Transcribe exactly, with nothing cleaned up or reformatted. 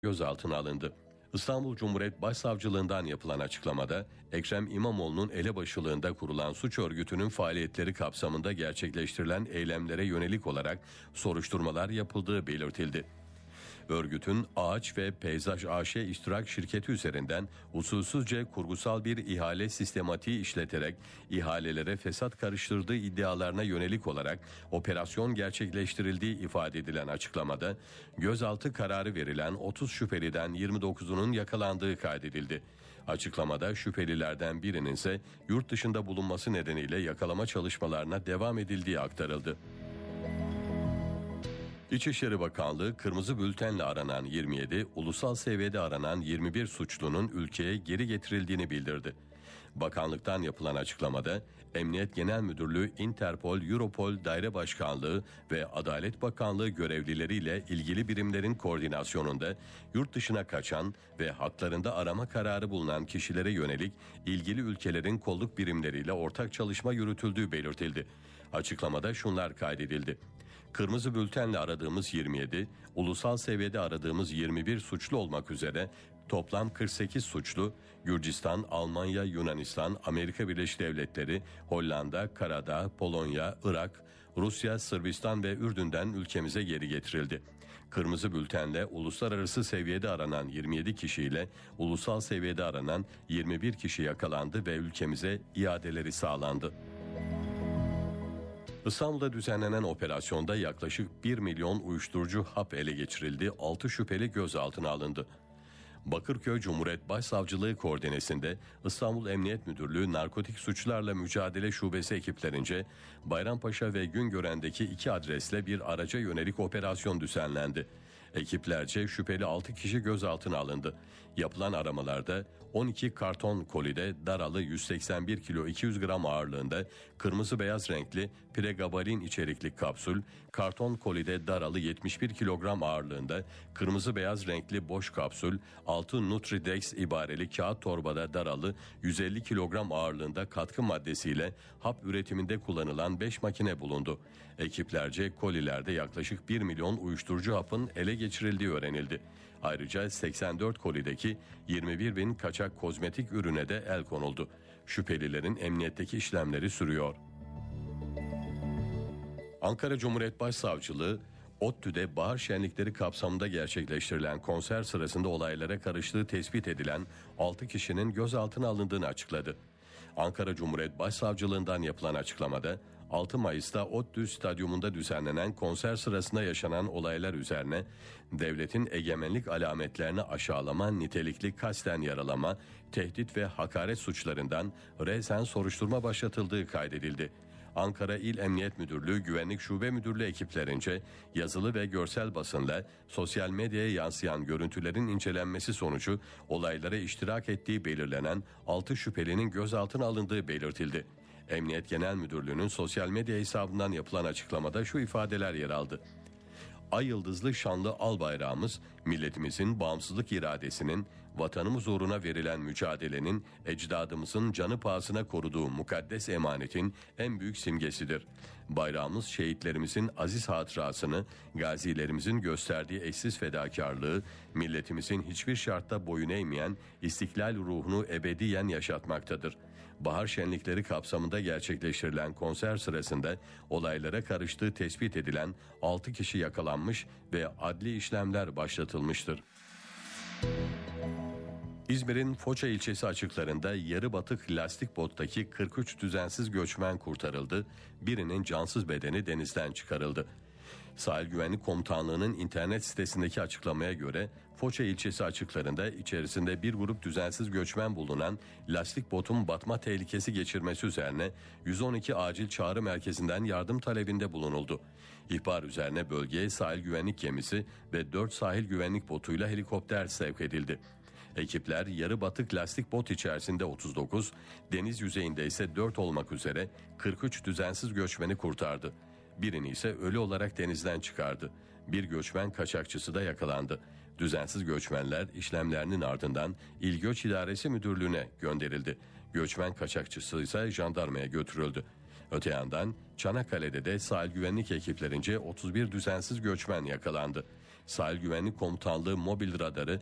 gözaltına alındı. İstanbul Cumhuriyet Başsavcılığından yapılan açıklamada Ekrem İmamoğlu'nun elebaşılığında kurulan suç örgütünün faaliyetleri kapsamında gerçekleştirilen eylemlere yönelik olarak soruşturmalar yapıldığı belirtildi. Örgütün Ağaç ve Peyzaj A Ş iştirak şirketi üzerinden usulsüzce kurgusal bir ihale sistematiği işleterek ihalelere fesat karıştırdığı iddialarına yönelik olarak operasyon gerçekleştirildiği ifade edilen açıklamada gözaltı kararı verilen otuz şüpheliden yirmi dokuzunun yakalandığı kaydedildi. Açıklamada şüphelilerden birinin ise yurt dışında bulunması nedeniyle yakalama çalışmalarına devam edildiği aktarıldı. İçişleri Bakanlığı kırmızı bültenle aranan yirmi yedi, ulusal seviyede aranan yirmi bir suçlunun ülkeye geri getirildiğini bildirdi. Bakanlıktan yapılan açıklamada Emniyet Genel Müdürlüğü, Interpol, Europol Daire Başkanlığı ve Adalet Bakanlığı görevlileriyle ilgili birimlerin koordinasyonunda yurt dışına kaçan ve haklarında arama kararı bulunan kişilere yönelik ilgili ülkelerin kolluk birimleriyle ortak çalışma yürütüldüğü belirtildi. Açıklamada şunlar kaydedildi. Kırmızı bültenle aradığımız yirmi yedi, ulusal seviyede aradığımız yirmi bir suçlu olmak üzere toplam kırk sekiz suçlu Gürcistan, Almanya, Yunanistan, Amerika Birleşik Devletleri, Hollanda, Karadağ, Polonya, Irak, Rusya, Sırbistan ve Ürdün'den ülkemize geri getirildi. Kırmızı bültenle uluslararası seviyede aranan yirmi yedi kişiyle ulusal seviyede aranan yirmi bir kişi yakalandı ve ülkemize iadeleri sağlandı. İstanbul'da düzenlenen operasyonda yaklaşık bir milyon uyuşturucu hap ele geçirildi, altı şüpheli gözaltına alındı. Bakırköy Cumhuriyet Başsavcılığı koordinesinde İstanbul Emniyet Müdürlüğü Narkotik Suçlarla Mücadele Şubesi ekiplerince Bayrampaşa ve Güngören'deki iki adresle bir araca yönelik operasyon düzenlendi. Ekiplerce şüpheli altı kişi gözaltına alındı. Yapılan aramalarda on iki karton kolide daralı yüz seksen bir kilo iki yüz gram ağırlığında kırmızı beyaz renkli pregabalin içerikli kapsül, karton kolide daralı yetmiş bir kilogram ağırlığında kırmızı beyaz renkli boş kapsül, altı Nutridex ibareli kağıt torbada daralı yüz elli kilogram ağırlığında katkı maddesiyle hap üretiminde kullanılan beş makine bulundu. Ekiplerce kolilerde yaklaşık bir milyon uyuşturucu hapın ele geçirildiği öğrenildi. Ayrıca seksen dört kolideki yirmi bir bin kaçak kozmetik ürüne de el konuldu. Şüphelilerin emniyetteki işlemleri sürüyor. Ankara Cumhuriyet Başsavcılığı, ODTÜ'de bahar şenlikleri kapsamında gerçekleştirilen konser sırasında olaylara karıştığı tespit edilen altı kişinin gözaltına alındığını açıkladı. Ankara Cumhuriyet Başsavcılığından yapılan açıklamada altı Mayıs'ta ODTÜ Stadyumunda düzenlenen konser sırasında yaşanan olaylar üzerine devletin egemenlik alametlerini aşağılama, nitelikli kasten yaralama, tehdit ve hakaret suçlarından resen soruşturma başlatıldığı kaydedildi. Ankara İl Emniyet Müdürlüğü Güvenlik Şube Müdürlüğü ekiplerince yazılı ve görsel basınla sosyal medyaya yansıyan görüntülerin incelenmesi sonucu olaylara iştirak ettiği belirlenen altı şüphelinin gözaltına alındığı belirtildi. Emniyet Genel Müdürlüğü'nün sosyal medya hesabından yapılan açıklamada şu ifadeler yer aldı. Ay yıldızlı şanlı al bayrağımız, milletimizin bağımsızlık iradesinin, vatanımız uğruna verilen mücadelenin, ecdadımızın canı pahasına koruduğu mukaddes emanetin en büyük simgesidir. Bayrağımız şehitlerimizin aziz hatırasını, gazilerimizin gösterdiği eşsiz fedakarlığı, milletimizin hiçbir şartta boyun eğmeyen istiklal ruhunu ebediyen yaşatmaktadır. Bahar şenlikleri kapsamında gerçekleştirilen konser sırasında olaylara karıştığı tespit edilen altı kişi yakalanmış ve adli işlemler başlatılmıştır. İzmir'in Foça ilçesi açıklarında yarı batık lastik bottaki kırk üç düzensiz göçmen kurtarıldı, birinin cansız bedeni denizden çıkarıldı. Sahil Güvenlik Komutanlığı'nın internet sitesindeki açıklamaya göre Foça ilçesi açıklarında içerisinde bir grup düzensiz göçmen bulunan lastik botun batma tehlikesi geçirmesi üzerine yüz on iki acil çağrı merkezinden yardım talebinde bulunuldu. İhbar üzerine bölgeye sahil güvenlik gemisi ve dört sahil güvenlik botuyla helikopter sevk edildi. Ekipler yarı batık lastik bot içerisinde otuz dokuz, deniz yüzeyinde ise dört olmak üzere kırk üç düzensiz göçmeni kurtardı. Birini ise ölü olarak denizden çıkardı. Bir göçmen kaçakçısı da yakalandı. Düzensiz göçmenler işlemlerinin ardından İl Göç İdaresi Müdürlüğü'ne gönderildi. Göçmen kaçakçısı ise jandarmaya götürüldü. Öte yandan Çanakkale'de de sahil güvenlik ekiplerince otuz bir düzensiz göçmen yakalandı. Sahil Güvenlik Komutanlığı mobil radarı